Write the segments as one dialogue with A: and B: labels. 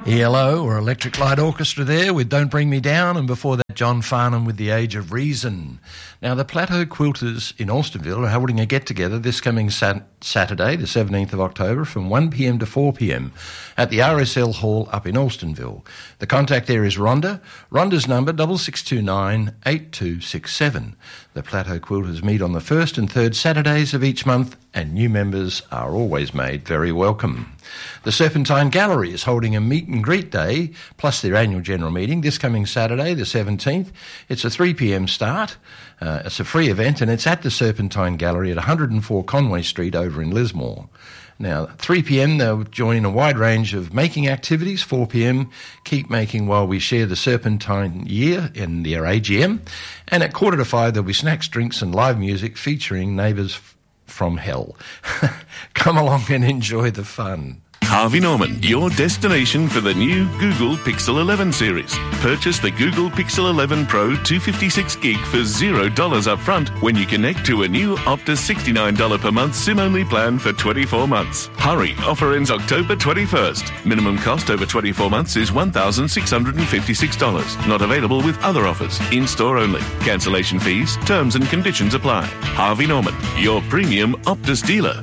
A: ELO, or Electric Light Orchestra there with Don't Bring Me Down, and before that John Farnham with The Age of Reason. Now, the Plateau Quilters in Alstonville are holding a get-together this coming Saturday, the 17th of October, from 1pm to 4pm at the RSL Hall up in Alstonville. The contact there is Rhonda. Rhonda's number 6629 8267. The Plateau Quilters meet on the first and third Saturdays of each month, and new members are always made very welcome. The Serpentine Gallery is holding a meet and greet day, plus their annual general meeting, this coming Saturday, the 17th. It's a 3pm start. It's a free event, and it's at the Serpentine Gallery at 104 Conway Street over in Lismore. Now, 3pm, they'll join in a wide range of making activities. 4pm, keep making while we share the Serpentine year in their AGM. And at 4:45, there'll be snacks, drinks and live music featuring Neighbours from Hell. Come along and enjoy the fun.
B: Harvey Norman, your destination for the new Google Pixel 11 series. Purchase the Google Pixel 11 Pro 256 gig for $0 up front when you connect to a new Optus $69 per month SIM-only plan for 24 months. Hurry, offer ends October 21st. Minimum cost over 24 months is $1,656. Not available with other offers. In-store only. Cancellation fees, terms and conditions apply. Harvey Norman, your premium Optus dealer.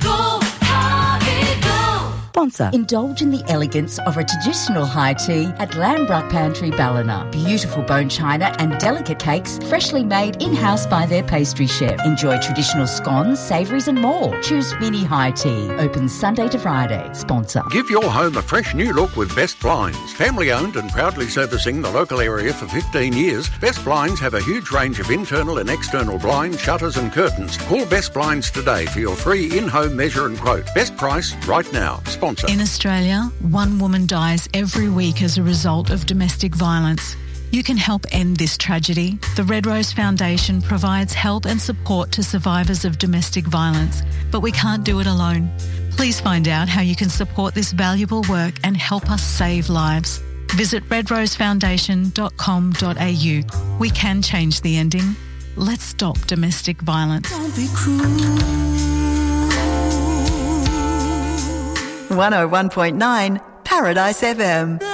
C: Sponsor. Indulge in the elegance of a traditional high tea at Lambrook Pantry, Ballina. Beautiful bone china and delicate cakes freshly made in-house by their pastry chef. Enjoy traditional scones, savouries and more. Choose mini high tea. Open Sunday to Friday. Sponsor.
D: Give your home a fresh new look with Best Blinds. Family owned and proudly servicing the local area for 15 years, Best Blinds have a huge range of internal and external blinds, shutters and curtains. Call Best Blinds today for your free in-home measure and quote. Best price right now. Sponsor.
E: In Australia, one woman dies every week as a result of domestic violence. You can help end this tragedy. The Red Rose Foundation provides help and support to survivors of domestic violence, but we can't do it alone. Please find out how you can support this valuable work and help us save lives. Visit redrosefoundation.com.au. We can change the ending. Let's stop domestic violence.
F: Don't be cruel. 101.9 Paradise FM.